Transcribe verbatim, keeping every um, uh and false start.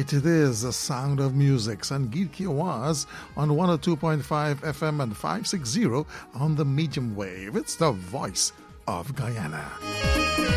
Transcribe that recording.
right, it is the sound of music. Sangeet ki Awaaz on one oh two point five F M and five sixty on the medium wave. It's the voice of Guyana.